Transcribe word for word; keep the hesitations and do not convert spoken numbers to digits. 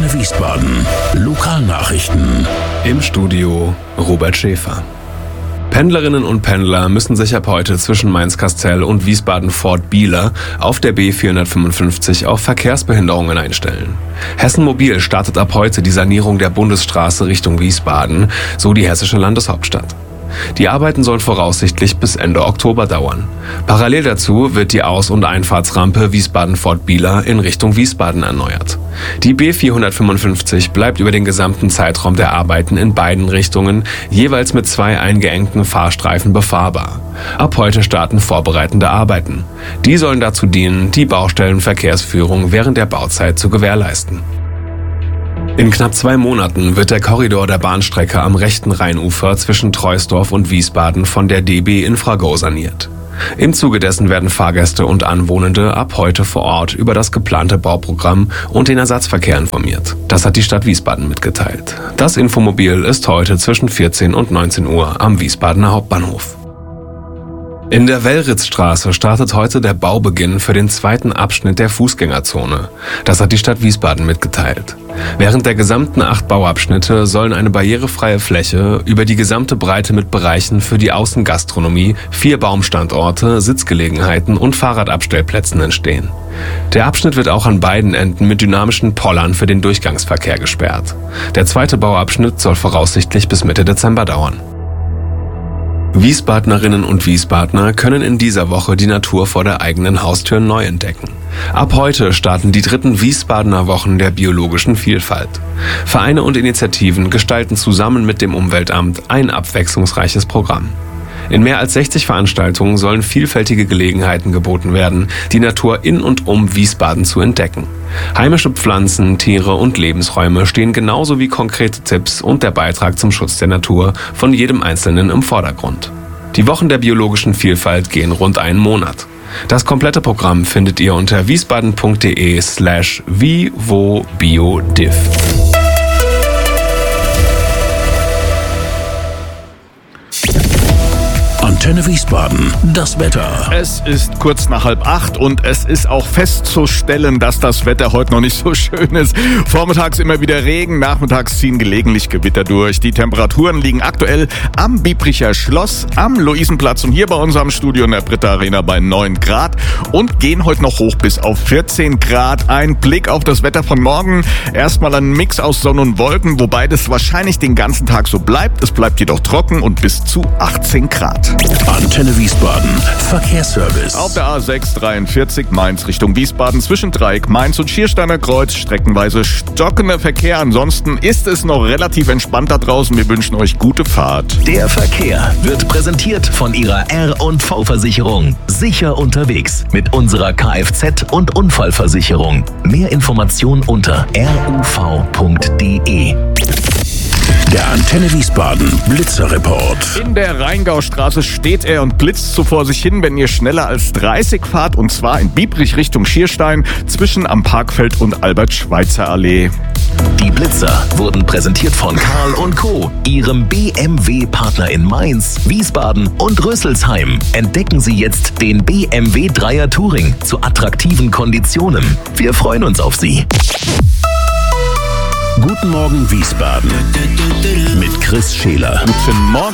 Antenne Wiesbaden. Lokalnachrichten. Im Studio Robert Schäfer. Pendlerinnen und Pendler müssen sich ab heute zwischen Mainz-Kastel und Wiesbaden-Fort-Bieler auf der B vierhundertfünfundfünfzig auf Verkehrsbehinderungen einstellen. Hessen Mobil startet ab heute die Sanierung der Bundesstraße Richtung Wiesbaden, so die hessische Landeshauptstadt. Die Arbeiten sollen voraussichtlich bis Ende Oktober dauern. Parallel dazu wird die Aus- und Einfahrtsrampe Wiesbaden-Fort-Bieler in Richtung Wiesbaden erneuert. Die B vierhundertfünfundfünfzig bleibt über den gesamten Zeitraum der Arbeiten in beiden Richtungen jeweils mit zwei eingeengten Fahrstreifen befahrbar. Ab heute starten vorbereitende Arbeiten. Die sollen dazu dienen, die Baustellenverkehrsführung während der Bauzeit zu gewährleisten. In knapp zwei Monaten wird der Korridor der Bahnstrecke am rechten Rheinufer zwischen Troisdorf und Wiesbaden von der D B Infrago saniert. Im Zuge dessen werden Fahrgäste und Anwohnende ab heute vor Ort über das geplante Bauprogramm und den Ersatzverkehr informiert. Das hat die Stadt Wiesbaden mitgeteilt. Das Infomobil ist heute zwischen vierzehn und neunzehn Uhr am Wiesbadener Hauptbahnhof. In der Wellritzstraße startet heute der Baubeginn für den zweiten Abschnitt der Fußgängerzone. Das hat die Stadt Wiesbaden mitgeteilt. Während der gesamten acht Bauabschnitte sollen eine barrierefreie Fläche über die gesamte Breite mit Bereichen für die Außengastronomie, vier Baumstandorte, Sitzgelegenheiten und Fahrradabstellplätzen entstehen. Der Abschnitt wird auch an beiden Enden mit dynamischen Pollern für den Durchgangsverkehr gesperrt. Der zweite Bauabschnitt soll voraussichtlich bis Mitte Dezember dauern. Wiesbadnerinnen und Wiesbadner können in dieser Woche die Natur vor der eigenen Haustür neu entdecken. Ab heute starten die dritten Wiesbadener Wochen der biologischen Vielfalt. Vereine und Initiativen gestalten zusammen mit dem Umweltamt ein abwechslungsreiches Programm. In mehr als sechzig Veranstaltungen sollen vielfältige Gelegenheiten geboten werden, die Natur in und um Wiesbaden zu entdecken. Heimische Pflanzen, Tiere und Lebensräume stehen genauso wie konkrete Tipps und der Beitrag zum Schutz der Natur von jedem Einzelnen im Vordergrund. Die Wochen der biologischen Vielfalt gehen rund einen Monat. Das komplette Programm findet ihr unter wiesbaden.de slash vivobiodiv. Antenne Wiesbaden, das Wetter. Es ist kurz nach halb acht und es ist auch festzustellen, dass das Wetter heute noch nicht so schön ist. Vormittags immer wieder Regen, nachmittags ziehen gelegentlich Gewitter durch. Die Temperaturen liegen aktuell am Biebricher Schloss, am Luisenplatz und hier bei unserem Studio in der Britta Arena bei neun Grad und gehen heute noch hoch bis auf vierzehn Grad. Ein Blick auf das Wetter von morgen. Erstmal ein Mix aus Sonne und Wolken, wobei das wahrscheinlich den ganzen Tag so bleibt. Es bleibt jedoch trocken und bis zu achtzehn Grad. Antenne Wiesbaden, Verkehrsservice. Auf der A sechs dreiundvierzig Mainz Richtung Wiesbaden zwischen Dreieck Mainz und Schiersteiner Kreuz streckenweise stockender Verkehr. Ansonsten ist es noch relativ entspannt da draußen. Wir wünschen euch gute Fahrt. Der Verkehr wird präsentiert von Ihrer R und V-Versicherung. Sicher unterwegs mit unserer Kfz- und Unfallversicherung. Mehr Informationen unter r u v punkt d e. Der Antenne Wiesbaden Blitzerreport. In der Rheingaustraße steht er und blitzt so vor sich hin, wenn ihr schneller als dreißig fahrt, und zwar in Biebrich Richtung Schierstein zwischen am Parkfeld und Albert-Schweitzer-Allee. Die Blitzer wurden präsentiert von Karl und Co., Ihrem B M W-Partner in Mainz, Wiesbaden und Rösselsheim. Entdecken Sie jetzt den B M W Dreier Touring zu attraktiven Konditionen. Wir freuen uns auf Sie. Guten Morgen Wiesbaden mit Chris Scheler. Guten Morgen.